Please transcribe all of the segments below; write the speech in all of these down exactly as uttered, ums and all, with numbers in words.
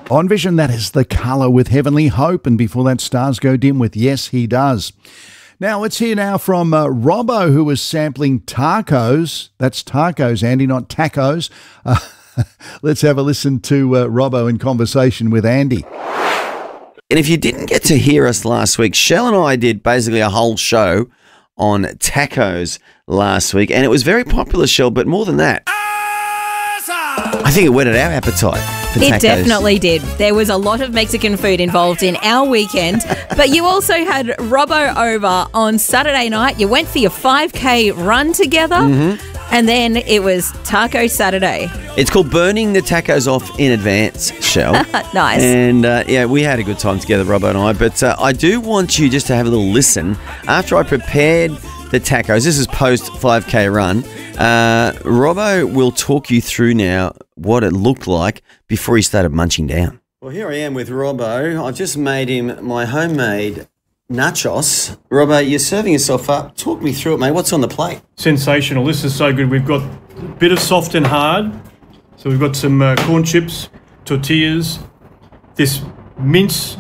On Vision, that is The Colour with Heavenly Hope. And before that, Stars Go Dim with Yes, He Does. Now, let's hear now from uh, Robbo, who was sampling tacos. That's tacos, Andy, not tacos. Uh, let's have a listen to uh, Robbo in conversation with Andy. And if you didn't get to hear us last week, Shell and I did basically a whole show on tacos last week. And it was very popular, Shell, but more than that, I think it whetted our appetite. It definitely did. There was a lot of Mexican food involved in our weekend, but you also had Robbo over on Saturday night. You went for your five K run together, mm-hmm. and then it was Taco Saturday. It's called burning the tacos off in advance, Shell. Nice. And, uh, yeah, we had a good time together, Robbo and I, but uh, I do want you just to have a little listen. After I prepared the tacos, this is post five K run, uh, Robbo will talk you through now what it looked like before he started munching down. Well, here I am with Robbo. I've just made him my homemade nachos. Robbo, you're serving yourself up. Talk me through it, mate. What's on the plate? Sensational. This is so good. We've got a bit of soft and hard. So we've got some uh, corn chips, tortillas. This mince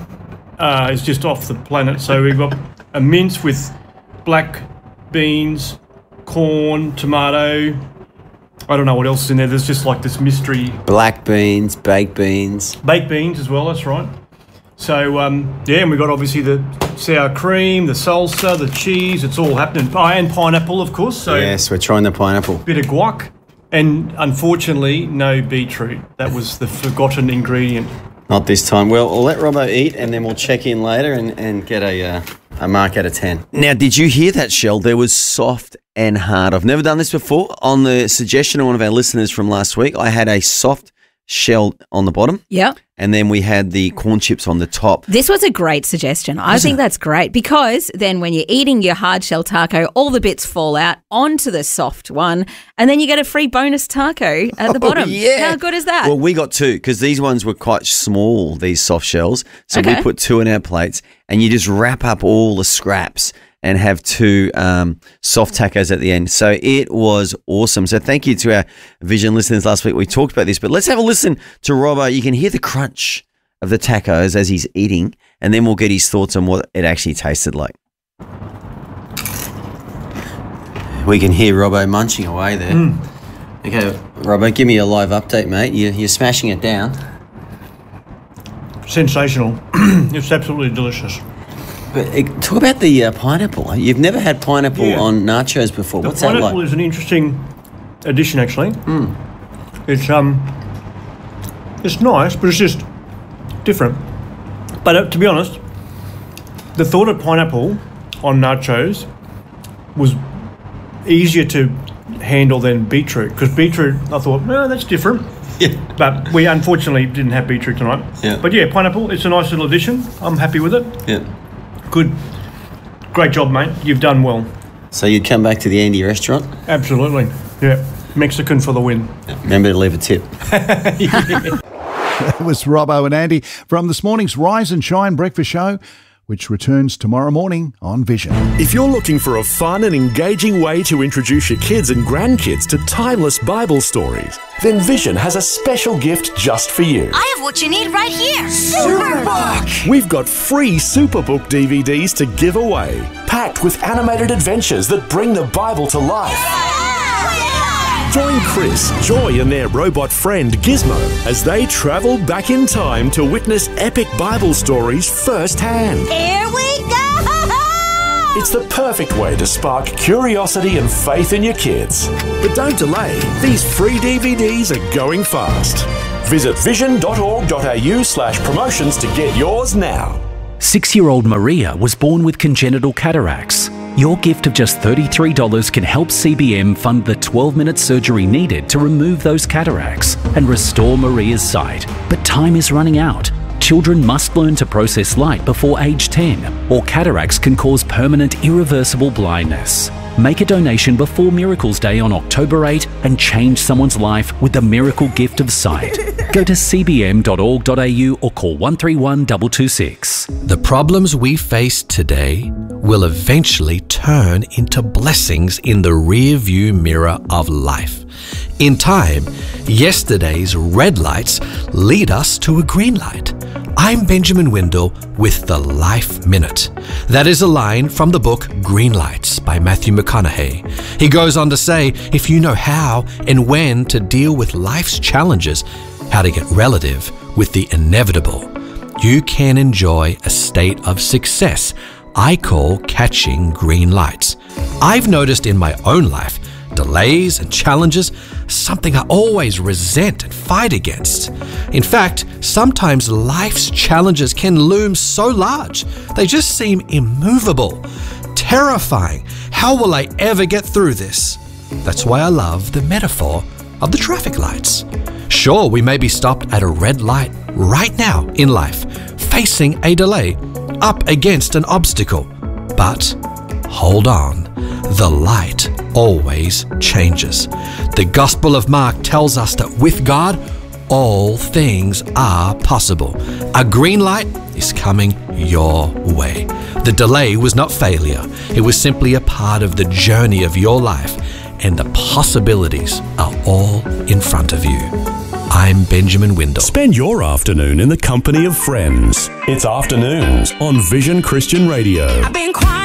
uh, is just off the planet. So we've got a mince with black beans, corn, tomato. I don't know what else is in there. There's just like this mystery. Black beans, baked beans. Baked beans as well, that's right. So, um, yeah, and we've got obviously the sour cream, the salsa, the cheese. It's all happening. Oh, and pineapple, of course. So yes, we're trying the pineapple. Bit of guac. And unfortunately, no beetroot. That was the forgotten ingredient. Not this time. Well, we'll let Robbo eat and then we'll check in later and, and get a, uh, a mark out of ten. Now, did you hear that, Shell? There was soft and hard. I've never done this before. On the suggestion of one of our listeners from last week, I had a soft shell on the bottom. Yeah. And then we had the corn chips on the top. This was a great suggestion. I think that's great because then when you're eating your hard shell taco, all the bits fall out onto the soft one and then you get a free bonus taco at the Oh, bottom. yeah. How good is that? Well, we got two because these ones were quite small, these soft shells. So Okay. we put two in our plates and you just wrap up all the scraps and have two um, soft tacos at the end. So it was awesome. So thank you to our Vision listeners last week. We talked about this, but let's have a listen to Robbo. You can hear the crunch of the tacos as he's eating, and then we'll get his thoughts on what it actually tasted like. We can hear Robbo munching away there. Mm. Okay, Robbo, give me a live update, mate. You're, you're smashing it down. Sensational. It's absolutely delicious. But uh, talk about the uh, pineapple. You've never had pineapple Yeah. on nachos before. The What's that pineapple like? is an interesting addition, actually. Mm. It's um, it's nice, but it's just different. But uh, to be honest, the thought of pineapple on nachos was easier to handle than beetroot because beetroot, I thought, no, that's different. Yeah. But we unfortunately didn't have beetroot tonight. Yeah. But yeah, pineapple, it's a nice little addition. I'm happy with it. Yeah. Good. Great job, mate. You've done well. So you'd come back to the Andy restaurant? Absolutely. Yeah. Mexican for the win. Remember to leave a tip. That was Robbo and Andy from this morning's Rise and Shine breakfast show, which returns tomorrow morning on Vision. If you're looking for a fun and engaging way to introduce your kids and grandkids to timeless Bible stories, then Vision has a special gift just for you. I have what you need right here. Superbook! We've got free Superbook D V Ds to give away, packed with animated adventures that bring the Bible to life. Join Chris, Joy and their robot friend Gizmo as they travel back in time to witness epic Bible stories firsthand. Here we go! It's the perfect way to spark curiosity and faith in your kids. But don't delay, these free D V Ds are going fast. Visit vision.org.au slash promotions to get yours now. Six-year-old Maria was born with congenital cataracts. Your gift of just thirty-three dollars can help C B M fund the twelve-minute surgery needed to remove those cataracts and restore Maria's sight. But time is running out. Children must learn to process light before age ten, or cataracts can cause permanent, irreversible blindness. Make a donation before Miracles Day on October eighth and change someone's life with the miracle gift of sight. Go to c b m dot org dot a u or call one three one two two six. The problems we face today will eventually turn into blessings in the rear view mirror of life. In time, yesterday's red lights lead us to a green light. I'm Benjamin Windle with the Life Minute. That is a line from the book Green Lights by Matthew McConaughey. He goes on to say, if you know how and when to deal with life's challenges, how to get relative with the inevitable, you can enjoy a state of success I call catching green lights. I've noticed in my own life, delays and challenges, something I always resent and fight against. In fact, sometimes life's challenges can loom so large, they just seem immovable, terrifying. How will I ever get through this? That's why I love the metaphor of the traffic lights. Sure, we may be stopped at a red light right now in life, facing a delay, up against an obstacle. But hold on, the light always changes. The Gospel of Mark tells us that with God, all things are possible. A green light is coming your way. The delay was not failure. It was simply a part of the journey of your life, and the possibilities are all in front of you. I'm Benjamin Windle. Spend your afternoon in the company of friends. It's Afternoons on Vision Christian Radio. I've been quiet.